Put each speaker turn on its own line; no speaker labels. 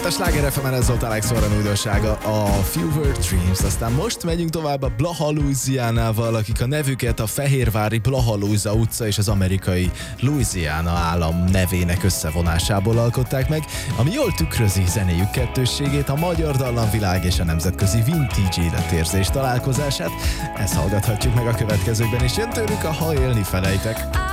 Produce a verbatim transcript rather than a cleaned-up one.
a Sláger ef emen, ez volt Alex Warren újdonsága, a Fewer Dreams. Aztán most megyünk tovább a Blaha Louisianával, akik a nevüket a fehérvári Blaha Louisa utca és az amerikai Louisiana állam nevének összevonásából alkották meg, ami jól tükrözi zenéjük kettősségét, a magyar dallamvilág és a nemzetközi vintage életérzés találkozását. Ezt hallgathatjuk meg a következőkben, és jön tőlük a Ha élni felejtek.